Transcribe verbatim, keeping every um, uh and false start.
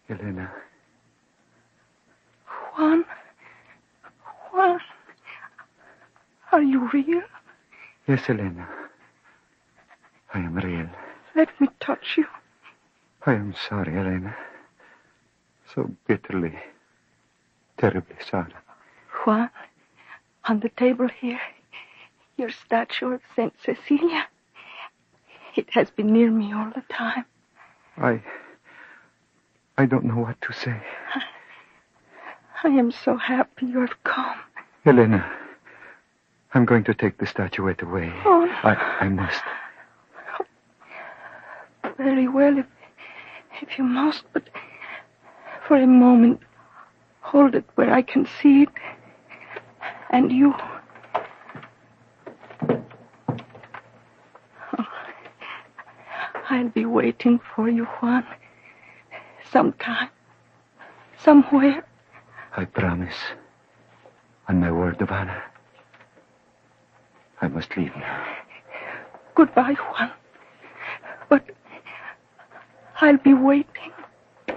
Elena. Juan? Juan? Are you real? Yes, Elena. I am real. Let me touch you. I am sorry, Elena. So bitterly, terribly sorry. Juan, on the table here, your statue of Saint Cecilia. It has been near me all the time. I... I don't know what to say. I am so happy you have come. Elena, I'm going to take the statuette away. Oh, no. I, I must. Very well, if, if you must, but for a moment, hold it where I can see it. And you... Oh, I'll be waiting for you, Juan. Sometime. Somewhere. I promise. On my word of honor. I must leave now. Goodbye, Juan. But I'll be waiting.